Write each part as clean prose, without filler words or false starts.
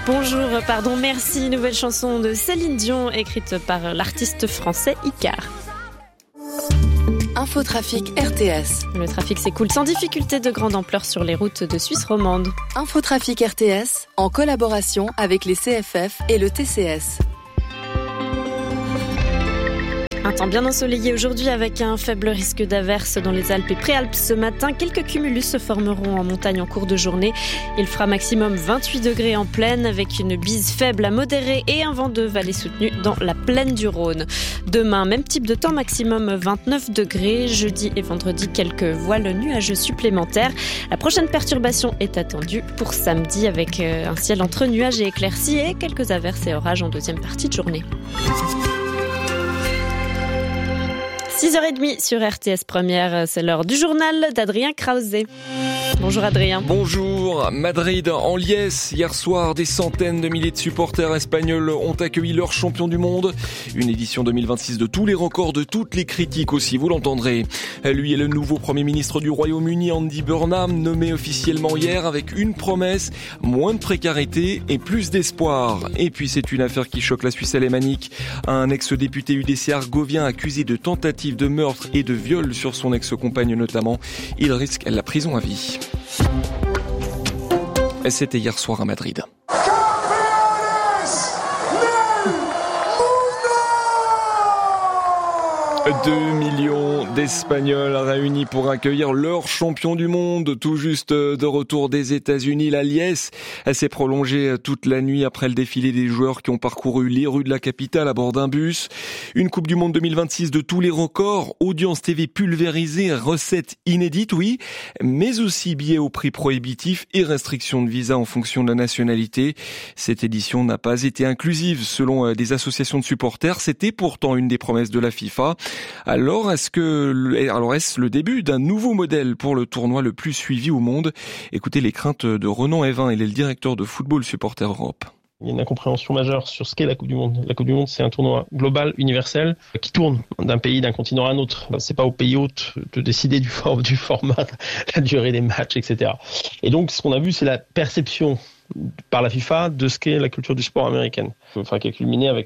Merci. Nouvelle chanson de Céline Dion, écrite par l'artiste français Icare. Infotrafic RTS. Le trafic s'écoule sans difficulté de grande ampleur sur les routes de Suisse romande. Infotrafic RTS, en collaboration avec les CFF et le TCS. Un temps bien ensoleillé aujourd'hui avec un faible risque d'averse dans les Alpes et Préalpes ce matin. Quelques cumulus se formeront en montagne en cours de journée. Il fera maximum 28 degrés en plaine avec une bise faible à modérée et un vent de vallée soutenu dans la plaine du Rhône. Demain, même type de temps, maximum 29 degrés. Jeudi et vendredi, quelques voiles nuageux supplémentaires. La prochaine perturbation est attendue pour samedi avec un ciel entre nuages et éclaircies et quelques averses et orages en deuxième partie de journée. 6h30 sur RTS Première, c'est l'heure du journal d'Adrien Krause. Bonjour Adrien. Bonjour. Madrid en liesse. Hier soir, des centaines de milliers de supporters espagnols ont accueilli leur champion du monde. Une édition 2026 de tous les records, de toutes les critiques aussi, vous l'entendrez. Lui est le nouveau Premier ministre du Royaume-Uni, Andy Burnham, nommé officiellement hier avec une promesse, moins de précarité et plus d'espoir. Et puis c'est une affaire qui choque la Suisse alémanique. Un ex-député UDC argovien accusé de tentative de meurtre et de viol sur son ex-compagne notamment. Il risque la prison à vie. C'était hier soir à Madrid. 2 millions d'Espagnols réunis pour accueillir leur champion du monde, tout juste de retour des États-Unis. La liesse s'est prolongée toute la nuit après le défilé des joueurs qui ont parcouru les rues de la capitale à bord d'un bus. Une Coupe du Monde 2026 de tous les records, audience TV pulvérisée, recettes inédites, oui, mais aussi billets au prix prohibitif et restrictions de visa en fonction de la nationalité. Cette édition n'a pas été inclusive selon des associations de supporters. C'était pourtant une des promesses de la FIFA. Alors, est-ce le début d'un nouveau modèle pour le tournoi le plus suivi au monde? Écoutez les craintes de Ronan Evin, il est le directeur de Football Supporter Europe. Il y a une incompréhension majeure sur ce qu'est la Coupe du Monde. La Coupe du Monde, c'est un tournoi global, universel, qui tourne d'un pays, d'un continent à un autre. C'est pas au pays hôte de décider du format, la durée des matchs, etc. Et donc, ce qu'on a vu, c'est la perception par la FIFA de ce qu'est la culture du sport américaine. Enfin, qui a culminé avec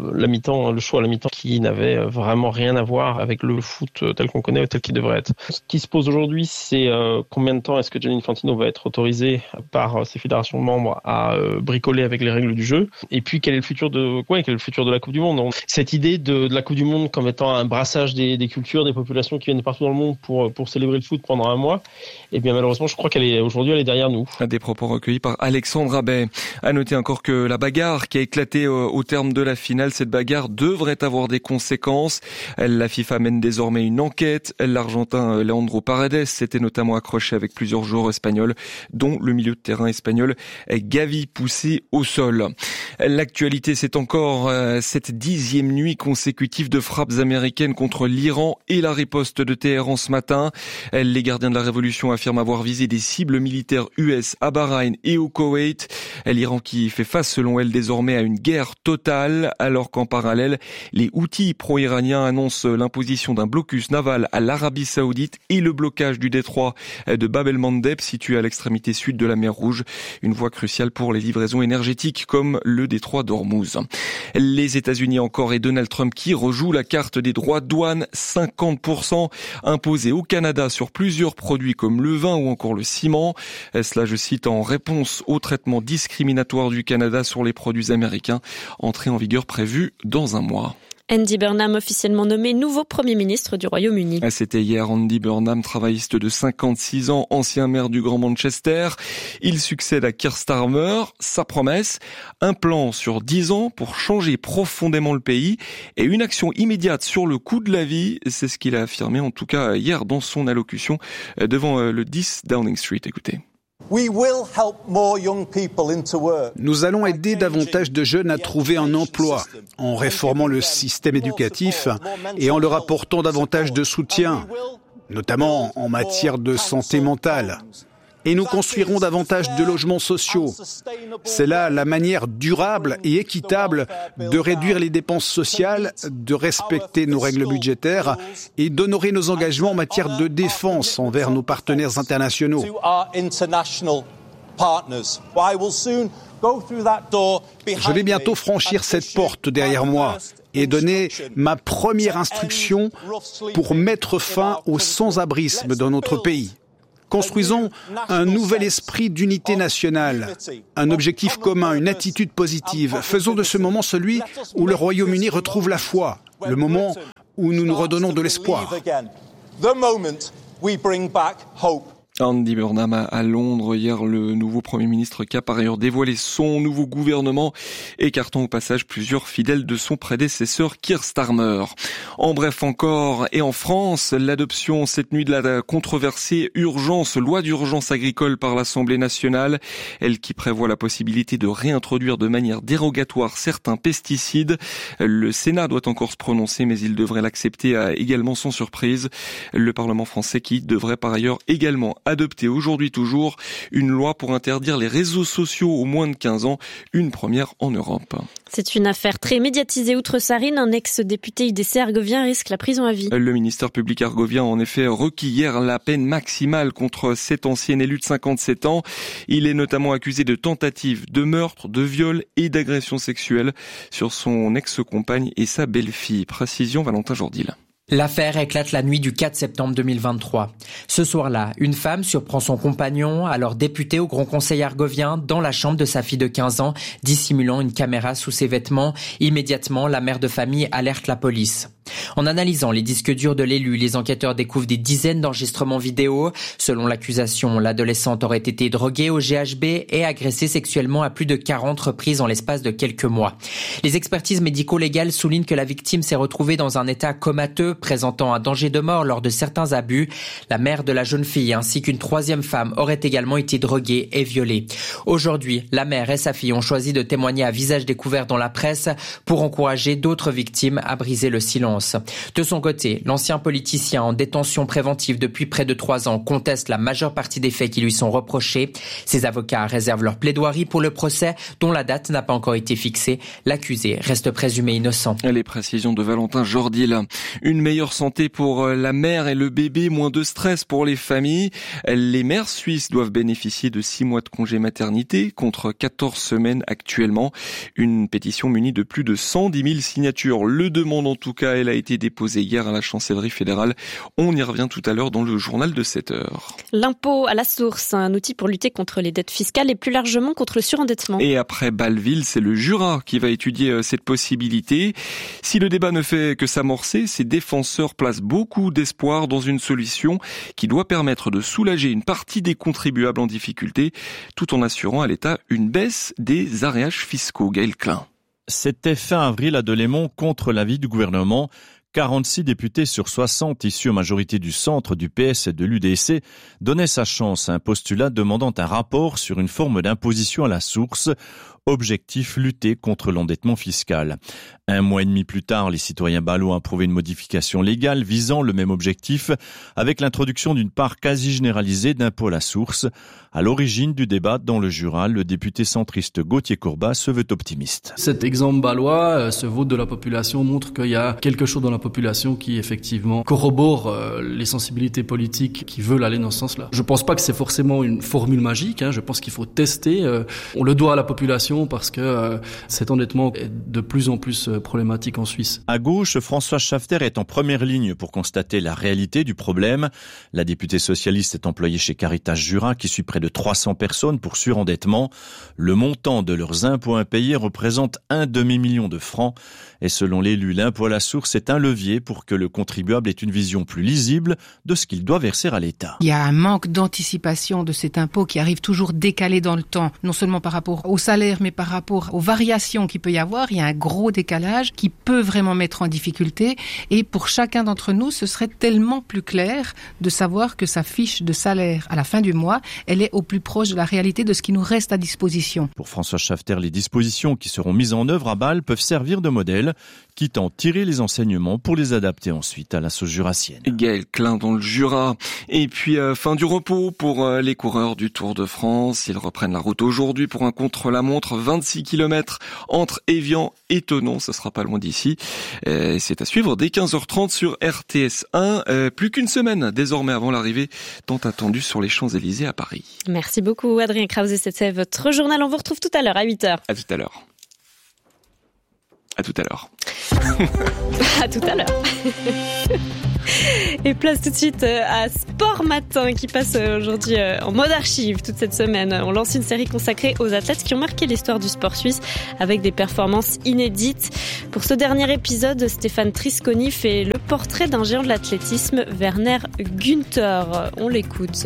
le choix à la mi-temps qui n'avait vraiment rien à voir avec le foot tel qu'on connaît ou tel qu'il devrait être. Ce qui se pose aujourd'hui, c'est combien de temps est-ce que Gianni Infantino va être autorisé par ses fédérations membres à bricoler avec les règles du jeu, et puis quel est le futur de la Coupe du Monde. Donc, cette idée de la Coupe du Monde comme étant un brassage des cultures, des populations qui viennent de partout dans le monde pour célébrer le foot pendant un mois, et bien malheureusement, je crois qu'elle est derrière nous. Des propos recueillis par Alexandre Abbé. À noter encore que la bagarre qui a éclaté au terme de la finale, cette bagarre devrait avoir des conséquences. La FIFA mène désormais une enquête. L'Argentin Leandro Paredes s'était notamment accroché avec plusieurs joueurs espagnols, dont le milieu de terrain espagnol Gavi, poussé au sol. L'actualité, c'est encore cette 10e nuit consécutive de frappes américaines contre l'Iran et la riposte de Téhéran ce matin. Les gardiens de la révolution affirment avoir visé des cibles militaires US à Bahreïn et au Koweït. L'Iran qui fait face selon elle désormais à une guerre totale, alors qu'en parallèle, les Houthis pro-iraniens annoncent l'imposition d'un blocus naval à l'Arabie Saoudite et le blocage du détroit de Bab el-Mandeb, situé à l'extrémité sud de la mer Rouge. Une voie cruciale pour les livraisons énergétiques comme le détroit d'Ormuz. Les États-Unis encore et Donald Trump qui rejoue la carte des droits de douane, 50% imposés au Canada sur plusieurs produits comme le vin ou encore le ciment. Cela, je cite, en réponse au traitement discriminatoire du Canada sur les produits américains, entrée en vigueur prévue dans un mois. Andy Burnham, officiellement nommé nouveau Premier ministre du Royaume-Uni. C'était hier. Andy Burnham, travailliste de 56 ans, ancien maire du Grand Manchester. Il succède à Keir Starmer. Sa promesse, un plan sur 10 ans pour changer profondément le pays et une action immédiate sur le coût de la vie. C'est ce qu'il a affirmé, en tout cas hier, dans son allocution devant le 10 Downing Street. Écoutez. Nous allons aider davantage de jeunes à trouver un emploi en réformant le système éducatif et en leur apportant davantage de soutien, notamment en matière de santé mentale. Et nous construirons davantage de logements sociaux. C'est là la manière durable et équitable de réduire les dépenses sociales, de respecter nos règles budgétaires et d'honorer nos engagements en matière de défense envers nos partenaires internationaux. Je vais bientôt franchir cette porte derrière moi et donner ma première instruction pour mettre fin au sans-abrisme dans notre pays. Construisons un nouvel esprit d'unité nationale, un objectif commun, une attitude positive. Faisons de ce moment celui où le Royaume-Uni retrouve la foi, le moment où nous nous redonnons de l'espoir. Andy Burnham à Londres hier, le nouveau Premier ministre qui a par ailleurs dévoilé son nouveau gouvernement, écartant au passage plusieurs fidèles de son prédécesseur Keir Starmer. En bref encore, et en France, l'adoption cette nuit de la controversée loi d'urgence agricole par l'Assemblée nationale, elle qui prévoit la possibilité de réintroduire de manière dérogatoire certains pesticides. Le Sénat doit encore se prononcer, mais il devrait l'accepter également sans surprise. Le Parlement français qui devrait par ailleurs également adopter aujourd'hui toujours une loi pour interdire les réseaux sociaux aux moins de 15 ans, une première en Europe. C'est une affaire très médiatisée outre-Sarine. Un ex-député UDC argovien risque la prison à vie. Le ministère public argovien a en effet requis hier la peine maximale contre cet ancien élu de 57 ans. Il est notamment accusé de tentative de meurtre, de viol et d'agression sexuelle sur son ex-compagne et sa belle-fille. Précision Valentin Jourdil. L'affaire éclate la nuit du 4 septembre 2023. Ce soir-là, une femme surprend son compagnon, alors député au Grand Conseil argovien, dans la chambre de sa fille de 15 ans, dissimulant une caméra sous ses vêtements. Immédiatement, la mère de famille alerte la police. En analysant les disques durs de l'élu, les enquêteurs découvrent des dizaines d'enregistrements vidéo. Selon l'accusation, l'adolescente aurait été droguée au GHB et agressée sexuellement à plus de 40 reprises en l'espace de quelques mois. Les expertises médico-légales soulignent que la victime s'est retrouvée dans un état comateux, présentant un danger de mort lors de certains abus. La mère de la jeune fille ainsi qu'une troisième femme auraient également été droguées et violées. Aujourd'hui, la mère et sa fille ont choisi de témoigner à visage découvert dans la presse pour encourager d'autres victimes à briser le silence. De son côté, l'ancien politicien en détention préventive depuis près de 3 ans conteste la majeure partie des faits qui lui sont reprochés. Ses avocats réservent leur plaidoirie pour le procès dont la date n'a pas encore été fixée. L'accusé reste présumé innocent. Les précisions de Valentin Jourdil. Une meilleure santé pour la mère et le bébé, moins de stress pour les familles. Les mères suisses doivent bénéficier de 6 mois de congé maternité contre 14 semaines actuellement. Une pétition munie de plus de 110 000 signatures le demande en tout cas. Elle a été déposée hier à la chancellerie fédérale. On y revient tout à l'heure dans le journal de 7 heures. L'impôt à la source, un outil pour lutter contre les dettes fiscales et plus largement contre le surendettement. Et après Bâle-Ville, c'est le Jura qui va étudier cette possibilité. Si le débat ne fait que s'amorcer, ses défenseurs placent beaucoup d'espoir dans une solution qui doit permettre de soulager une partie des contribuables en difficulté, tout en assurant à l'État une baisse des aréages fiscaux. Gaël Klein. C'était fin avril à Delémont contre l'avis du gouvernement. 46 députés sur 60 issus en majorité du centre, du PS et de l'UDC donnaient sa chance à un postulat demandant un rapport sur une forme d'imposition à la source. Objectif, lutter contre l'endettement fiscal. 1 mois et demi plus tard, les citoyens bâlois ont approuvé une modification légale visant le même objectif avec l'introduction d'une part quasi généralisée d'impôt à la source. À l'origine du débat dans le Jura, le député centriste Gauthier Courbat se veut optimiste. Cet exemple bâlois, ce vote de la population montre qu'il y a quelque chose dans la population qui effectivement corrobore les sensibilités politiques qui veulent aller dans ce sens-là. Je pense pas que c'est forcément une formule magique, je pense qu'il faut tester. On le doit à la population parce que cet endettement est de plus en plus problématique en Suisse. À gauche, Françoise Schafter est en première ligne pour constater la réalité du problème. La députée socialiste est employée chez Caritas Jura qui suit près de 300 personnes pour surendettement. Le montant de leurs impôts impayés représente 1 demi-million de francs. Et selon l'élu, l'impôt à la source est un levier pour que le contribuable ait une vision plus lisible de ce qu'il doit verser à l'État. Il y a un manque d'anticipation de cet impôt qui arrive toujours décalé dans le temps, non seulement par rapport au salaire, mais par rapport aux variations qu'il peut y avoir. Il y a un gros décalage qui peut vraiment mettre en difficulté. Et pour chacun d'entre nous, ce serait tellement plus clair de savoir que sa fiche de salaire à la fin du mois, elle est au plus proche de la réalité de ce qui nous reste à disposition. Pour François Schafter, les dispositions qui seront mises en œuvre à Bâle peuvent servir de modèle, quitte à en tirer les enseignements également pour les adapter ensuite à la sauce jurassienne. Gaël Klein dans le Jura. Et puis fin du repos pour les coureurs du Tour de France. Ils reprennent la route aujourd'hui pour un contre-la-montre 26 km entre Évian et Thonon. Ça sera pas loin d'ici. C'est à suivre dès 15h30 sur RTS 1. Plus qu'une semaine désormais avant l'arrivée tant attendue sur les Champs-Élysées à Paris. Merci beaucoup Adrien Krause. C'était votre journal. On vous retrouve tout à l'heure à 8h. À tout à l'heure. À tout à l'heure. À tout à l'heure. Et place tout de suite à Sport Matin qui passe aujourd'hui en mode archive toute cette semaine. On lance une série consacrée aux athlètes qui ont marqué l'histoire du sport suisse avec des performances inédites. Pour ce dernier épisode, Stéphane Trisconi fait le portrait d'un géant de l'athlétisme, Werner Günther. On l'écoute.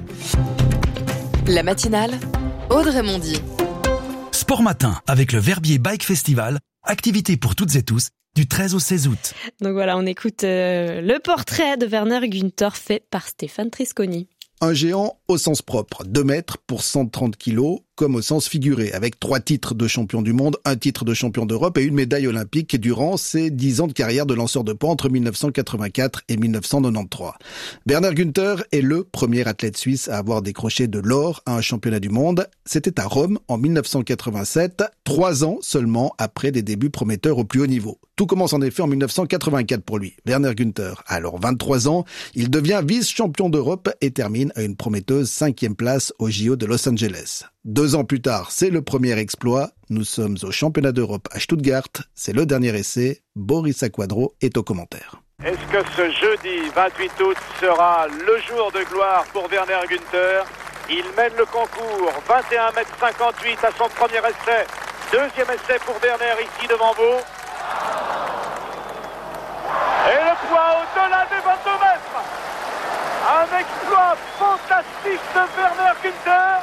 La matinale, Audrey Mondy. Sport Matin avec le Verbier Bike Festival. Activité pour toutes et tous du 13 au 16 août. Donc voilà, on écoute le portrait de Werner Günther fait par Stéphane Trisconi. Un géant au sens propre, 2 mètres pour 130 kilos, comme au sens figuré, avec 3 titres de champion du monde, 1 titre de champion d'Europe et une médaille olympique durant ses 10 ans de carrière de lanceur de poids entre 1984 et 1993. Werner Günther est le premier athlète suisse à avoir décroché de l'or à un championnat du monde. C'était à Rome en 1987, 3 ans seulement après des débuts prometteurs au plus haut niveau. Tout commence en effet en 1984 pour lui. Werner Günther a alors 23 ans, il devient vice-champion d'Europe et termine à une prometteuse 5e place au JO de Los Angeles. 2 ans plus tard, c'est le premier exploit. Nous sommes au championnat d'Europe à Stuttgart. C'est le dernier essai. Boris Aquadro est au commentaire. Est-ce que ce jeudi 28 août sera le jour de gloire pour Werner Günther? Il mène le concours, 21,58 m à son premier essai. Deuxième essai pour Werner ici devant vous. Et le poids au-delà des 22 mètres. Un exploit fantastique de Werner Günther.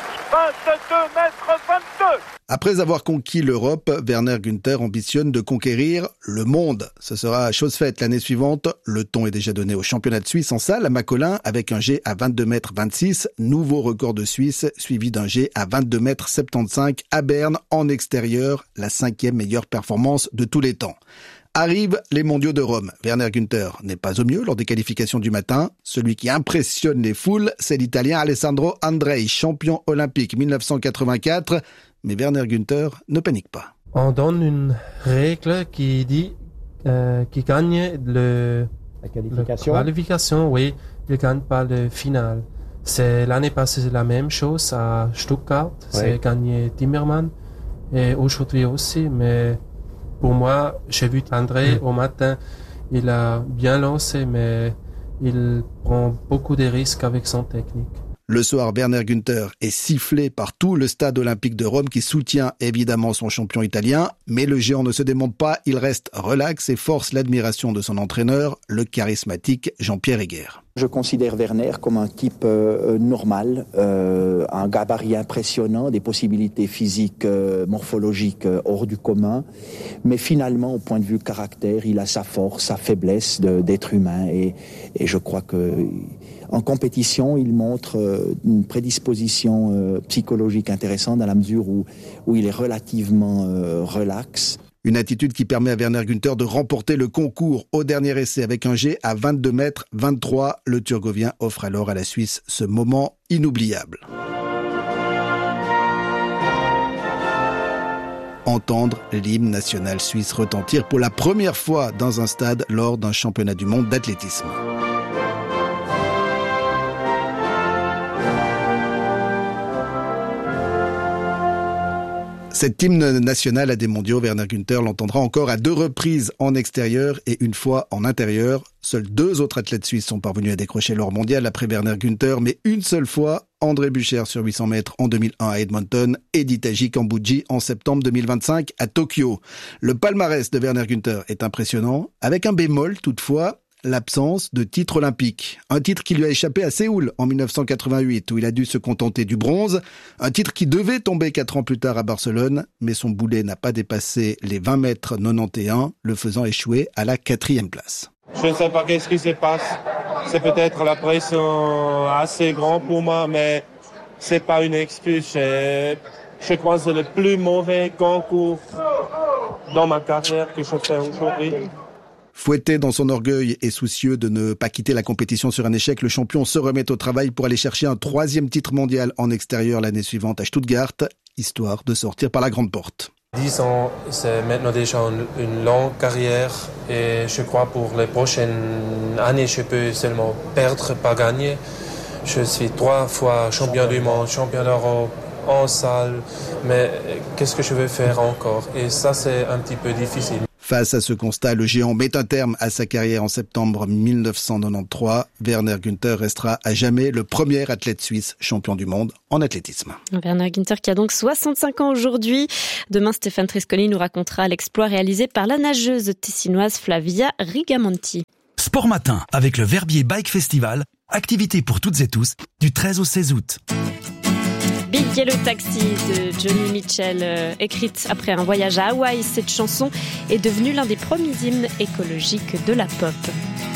22,22 m. Après avoir conquis l'Europe, Werner Günther ambitionne de conquérir le monde. Ce sera chose faite l'année suivante. Le ton est déjà donné au championnat de Suisse en salle à Macolin avec un G à 22,26 m, nouveau record de Suisse, suivi d'un G à 22,75 m à Berne en extérieur, la 5e meilleure performance de tous les temps. Arrivent les mondiaux de Rome. Werner Günther n'est pas au mieux lors des qualifications du matin. Celui qui impressionne les foules, c'est l'Italien Alessandro Andrei, champion olympique 1984. Mais Werner Günther ne panique pas. On donne une règle qui dit qui gagne la qualification, oui, il gagne pas le final. C'est l'année passée c'est la même chose à Stuttgart, c'est gagné Timmermann et aujourd'hui aussi, mais pour moi, j'ai vu André au matin, il a bien lancé, mais il prend beaucoup de risques avec son technique. Le soir, Werner Günther est sifflé par tout le stade olympique de Rome qui soutient évidemment son champion italien. Mais le géant ne se démonte pas, il reste relax et force l'admiration de son entraîneur, le charismatique Jean-Pierre Heger. Je considère Werner comme un type normal, un gabarit impressionnant, des possibilités physiques, morphologiques hors du commun. Mais finalement, au point de vue caractère, il a sa force, sa faiblesse d'être humain. Et je crois que en compétition, il montre une prédisposition psychologique intéressante dans la mesure où il est relativement relax. Une attitude qui permet à Werner Günther de remporter le concours au dernier essai avec un G à 22,23 m. Le Turgovien offre alors à la Suisse ce moment inoubliable. Entendre l'hymne national suisse retentir pour la première fois dans un stade lors d'un championnat du monde d'athlétisme. Cet hymne national à des mondiaux, Werner Günther l'entendra encore à 2 reprises en extérieur et une fois en intérieur. Seuls 2 autres athlètes suisses sont parvenus à décrocher l'or mondial après Werner Günther, mais une seule fois, André Bucher sur 800 mètres en 2001 à Edmonton et Ditaji Kambodji en septembre 2025 à Tokyo. Le palmarès de Werner Günther est impressionnant, avec un bémol toutefois, l'absence de titre olympique. Un titre qui lui a échappé à Séoul en 1988, où il a dû se contenter du bronze. Un titre qui devait tomber 4 ans plus tard à Barcelone, mais son boulet n'a pas dépassé les 20,91 m, le faisant échouer à la 4e place. Je ne sais pas qu'est-ce qui se passe. C'est peut-être la pression assez grande pour moi, mais c'est pas une excuse. Je crois que c'est le plus mauvais concours dans ma carrière que je fais aujourd'hui. Fouetté dans son orgueil et soucieux de ne pas quitter la compétition sur un échec, le champion se remet au travail pour aller chercher un 3e titre mondial en extérieur l'année suivante à Stuttgart, histoire de sortir par la grande porte. 10 ans, c'est maintenant déjà une longue carrière et je crois pour les prochaines années, je peux seulement perdre, pas gagner. Je suis 3 fois champion du monde, champion d'Europe, en salle, mais qu'est-ce que je veux faire encore? Et ça, c'est un petit peu difficile. Face à ce constat, le géant met un terme à sa carrière en septembre 1993. Werner Günther restera à jamais le premier athlète suisse champion du monde en athlétisme. Werner Günther qui a donc 65 ans aujourd'hui. Demain, Stéphane Trisconi nous racontera l'exploit réalisé par la nageuse tessinoise Flavia Rigamonti. Sport Matin avec le Verbier Bike Festival. Activité pour toutes et tous du 13 au 16 août. Big Yellow Taxi de Johnny Mitchell, écrite après un voyage à Hawaï, cette chanson est devenue l'un des premiers hymnes écologiques de la pop.